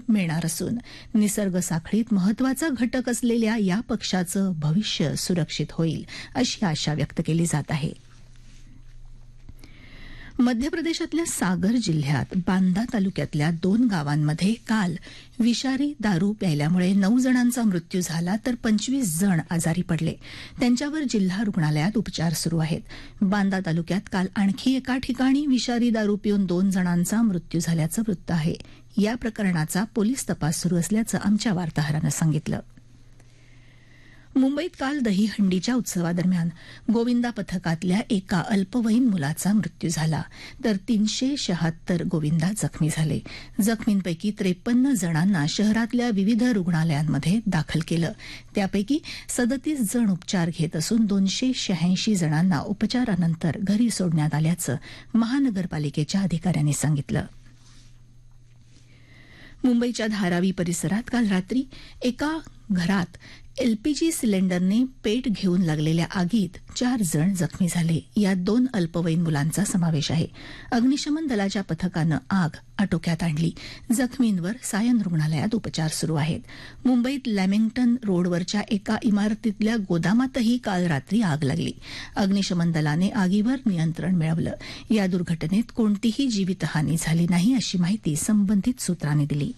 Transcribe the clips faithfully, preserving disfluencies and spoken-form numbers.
मिळणार असून निसर्ग साखळीत महत्वाचा घटक असलेल्या या पक्ष्याचं भविष्य सुरक्षित होईल अशी आशा व्यक्त केली जात आहे. मध्य प्रदेशातल्या सागर जिल्ह्यात बांदा तालुक्यातल्या दोन गावांमध्ये काल विषारी दारू प्यायल्यामुळे नऊ जणांचा मृत्यू झाला तर पंचवीस जण आजारी पडले. त्यांच्यावर जिल्हा रुग्णालयात उपचार सुरू आहेत. बांदा तालुक्यात काल आणखी एका ठिकाणी विषारी दारू पिऊन दोन जणांचा मृत्यू झाल्याचं वृत्त आहे. या प्रकरणाचा पोलीस तपास सुरू असल्याचं आमच्या वार्ताहरानं सांगितलं. मुंबईत काल दहीहंडीच्या उत्सवादरम्यान गोविंदा पथकातल्या एका अल्पवयीन मुलाचा मृत्यू झाला तर तीनशे शहात्तर गोविंदा जखमी झाले. जखमींपैकी त्रेपन्न जणांना शहरातल्या विविध रुग्णालयांमध्ये दाखल केलं. त्यापैकी सदतीस जण उपचार घेत असून दोनशे शहाऐंशी जणांना उपचारानंतर घरी सोडण्यात आल्याचं महानगरपालिकेच्या अधिकाऱ्यांनी सांगितलं. मुंबईच्या धारावी परिसरात काल रात्री एका घरात एलपीजी सिलेंडरने पेट घेऊन लागलेल्या आगीत चार जण जखमी झाले. यात दोन अल्पवयीन मुलांचा समावेश आहे. अग्निशमन दलाच्या पथकानं आग आटोक्यात आणली. जखमींवर सायन रुग्णालयात उपचार सुरू आहेत. मुंबईत लॅमिंग्टन रोडवरच्या एका इमारतीतल्या गोदामातही काल रात्री आग लागली. अग्निशमन दलाने आगीवर नियंत्रण मिळवलं. या दुर्घटनेत कोणतीही जीवितहानी झाली नाही अशी माहिती संबंधित सूत्रांनी दिली.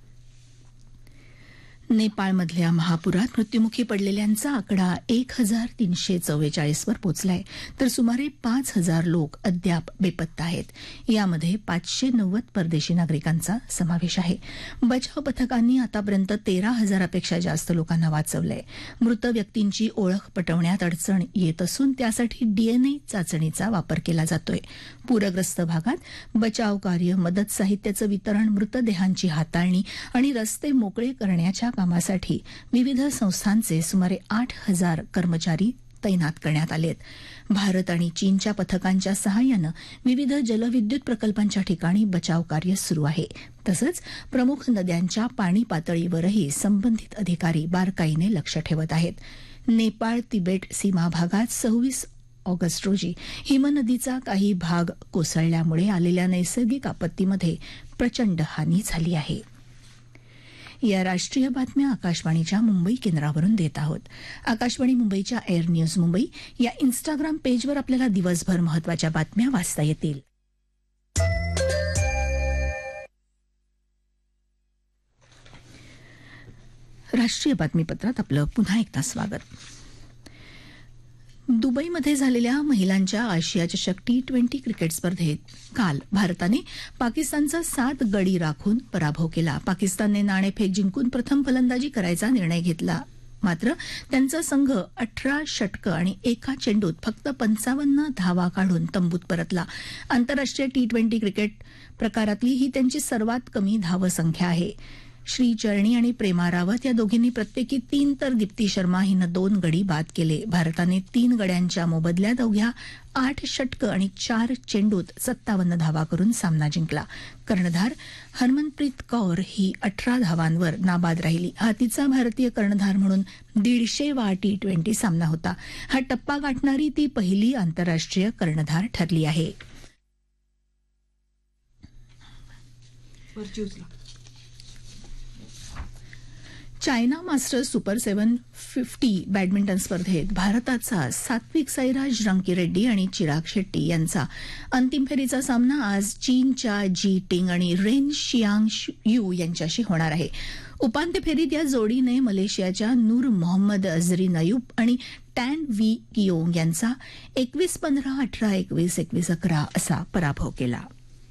नेपाळमधल्या महापुरात मृत्युमुखी पडलेल्यांचा आकडा एक हजार तीनशे चव्वेचाळीसवर पोचलाय तर सुमारे पाच हजार लोक अद्याप बेपत्ता आहेत. यामध्ये पाचशे नव्वद परदेशी नागरिकांचा समावेश आहे. बचाव पथकांनी आतापर्यंत तेरा हजारापेक्षा जास्त लोकांना वाचवलंय. मृत व्यक्तींची ओळख पटवण्यात अडचण येत असून त्यासाठी डीएनए चाचणीचा वापर केला जातोय. पूरग्रस्त भागात बचाव कार्य, मदत साहित्याचं वितरण, मृतदेहांची हाताळणी आणि रस्ते मोकळे करण्याच्या कामासाठी विविध संस्थांचे सुमारे आठ हजार कर्मचारी तैनात करण्यात आलेत. भारत आणि चीनच्या पथकांच्या सहाय्यानं विविध जलविद्युत प्रकल्पांच्या ठिकाणी बचाव कार्य सुरू आहे. तसंच प्रमुख नद्यांच्या पाणी पातळीवरही संबंधित अधिकारी बारकाईने लक्ष ठेवत आहेत. नेपाळ तिबेट सीमा भागात सव्वीस ऑगस्ट रोजी हिमनदीचा काही भाग कोसळल्यामुळे आलेल्या नैसर्गिक आपत्तीमध्ये प्रचंड हानी झाली आहे. या राष्ट्रीय बातम्या आकाशवाणीच्या मुंबई केंद्रावरून देत आहोत. आकाशवाणी मुंबईच्या एअर न्यूज मुंबई या इन्स्टाग्राम पेजवर आपल्याला दिवसभर महत्वाच्या बातम्या वाचता येतील. राष्ट्रीय बातमीपत्रात आपलं पुन्हा एकदा स्वागत. दुबईमध्ये झालेल्या महिलांच्या आशिया चषक टी ट्वेंटी क्रिकेट स्पर्धेत काल भारताने पाकिस्तानचा सात गडी राखून पराभव केला. पाकिस्तानने नाणेफेक जिंकून प्रथम फलंदाजी करायचा निर्णय घेतला. मात्र त्यांचा संघ अठरा षटकं आणि एका चेंडूत फक्त पंचावन्न धावा काढून तंबूत परतला. आंतरराष्ट्रीय टी ट्वेंटी क्रिकेट प्रकारातली ही त्यांची सर्वात कमी धावसंख्या आहे. श्री चरणी आणि प्रेमा रावत या दोघींनी प्रत्येकी तीन तर दीप्ती शर्मा हिनं दोन गडी बाद केले. भारताने तीन गड्यांच्या मोबदल्यात अवघ्या आठ षटकं आणि चार चेंडूत सत्तावन्न धावा करून सामना जिंकला. कर्णधार हरमनप्रीत कौर ही अठरा धावांवर नाबाद राहिली. हा तिचा भारतीय कर्णधार म्हणून दीडशेवा टी ट्वेंटी सामना होता. हा टप्पा गाठणारी ती पहिली आंतरराष्ट्रीय कर्णधार ठरली आहे. China masters super seven fifty badminton स्पर्धेत भारताचा सात्विक साईराज रंकीरेड्डी आणि चिराग शेट्टी यांचा अंतिम फेरीचा सामना आज चीनच्या जी टिंग आणि रेन शियांग यू यांच्याशी होणार आहे. उपांत्य फेरीत या जोडीने मलेशियाच्या नूर मोहम्मद अझरी नयूब आणि टॅन व्ही कियोंग यांचा एकवीस पंधरा, अठरा एकवीस, एकवीस अकरा असा पराभव केला.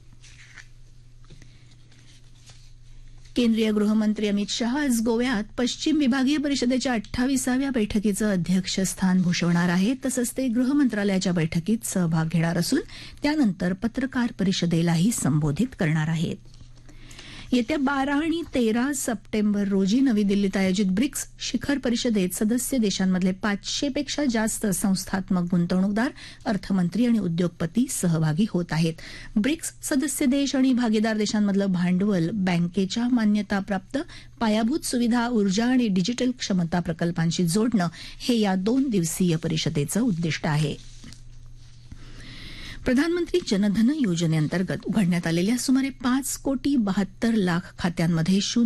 केंद्रीय गृहमंत्री अमित शहा आज गोव्यात पश्चिम विभागीय परिषदेच्या अठ्ठावीसाव्या बैठकीचं अध्यक्षस्थान भूषवणार आहेत. तसंच ते गृहमंत्रालयाच्या बैठकीत सहभाग घेणार असून त्यानंतर पत्रकार परिषदेलाही संबोधित करणार आहेत. येत्या बारा आणि तेरा सप्टेंबर रोजी नवी दिल्लीत आयोजित ब्रिक्स शिखर परिषदेत सदस्य देशांमधले पाचशेपेक्षा जास्त संस्थात्मक गुंतवणूकदार, अर्थमंत्री आणि उद्योगपती सहभागी होत आहेत. ब्रिक्स सदस्य देश आणि भागीदार देशांमधलं भांडवल बँकेच्या मान्यताप्राप्त पायाभूत सुविधा, ऊर्जा आणि डिजिटल क्षमता प्रकल्पांशी जोडणं हे या दोन दिवसीय परिषदेचं उद्दिष्ट आहे. प्रधानमंत्री जनधन योजनेअंतर्गत उघडण्यात आलेल्या सुमारे पाच कोटी बहात्तर लाख खात्यांमध्ये